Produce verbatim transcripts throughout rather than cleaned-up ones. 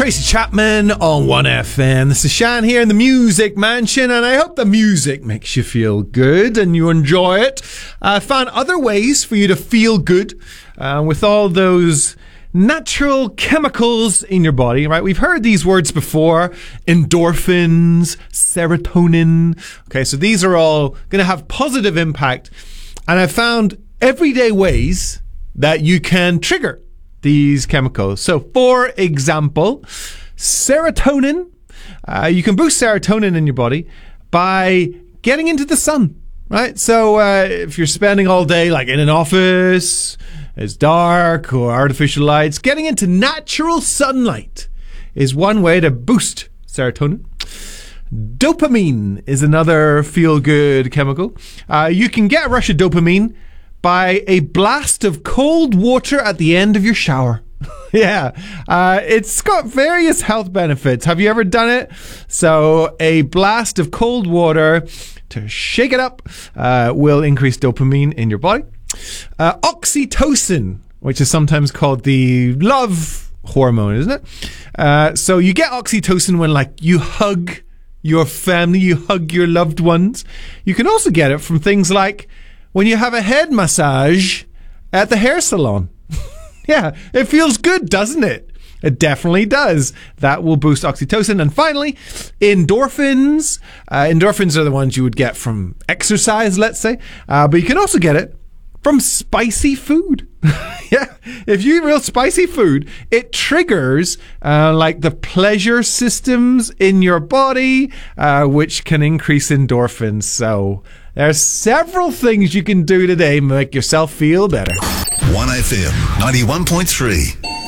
Tracy Chapman on one F M. This is Shan here in the Music Mansion, and I hope the music makes you feel good and you enjoy it. I found other ways for you to feel good uh, with all those natural chemicals in your body, right? We've heard these words before: endorphins, serotonin. Okay, so these are all going to have positive impact, and I found everyday ways that you can trigger these chemicals. So, for example, serotonin. Uh, you can boost serotonin in your body by getting into the sun, right? So, uh, if you're spending all day like in an office, it's dark or artificial lights, getting into natural sunlight is one way to boost serotonin. Dopamine is another feel-good chemical. Uh, you can get a rush of dopamine by a blast of cold water at the end of your shower. yeah, uh, it's got various health benefits. Have you ever done it? So a blast of cold water to shake it up uh, will increase dopamine in your body. Uh, oxytocin, which is sometimes called the love hormone, isn't it? Uh, so you get oxytocin when like you hug your family, you hug your loved ones. You can also get it from things like when you have a head massage at the hair salon. yeah, it feels good, doesn't it? It definitely does. That will boost oxytocin. And finally, endorphins. Uh, endorphins are the ones you would get from exercise, let's say. Uh, but you can also get it from spicy food. yeah, if you eat real spicy food, it triggers uh, like the pleasure systems in your body, uh, which can increase endorphins. So there's several things you can do today to make yourself feel better. one F M ninety-one point three.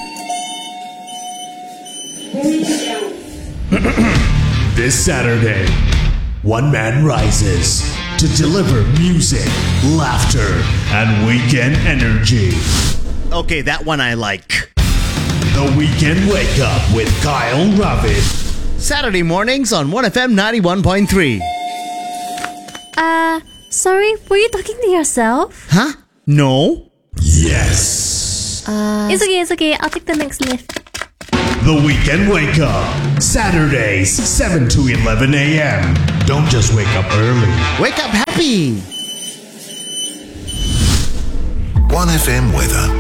This Saturday, one man rises to deliver music, laughter, and weekend energy. Okay, that one I like. The Weekend Wake Up with Kyle Ravid. Saturday mornings on one F M ninety-one point three. Uh, sorry, were you talking to yourself? Huh? No. Yes. Uh, it's okay, it's okay. I'll take the next lift. The Weekend Wake Up. Saturdays, seven to eleven a.m. Don't just wake up early. Wake up happy. one F M weather.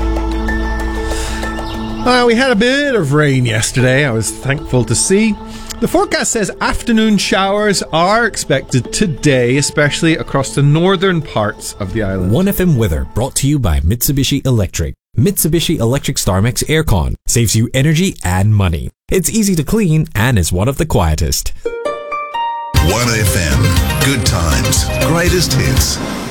Uh, we had a bit of rain yesterday. I was thankful to see. The forecast says afternoon showers are expected today, especially across the northern parts of the island. one F M weather brought to you by Mitsubishi Electric. Mitsubishi Electric StarMax Aircon saves you energy and money. It's easy to clean and is one of the quietest. one F M. Good times. Greatest hits.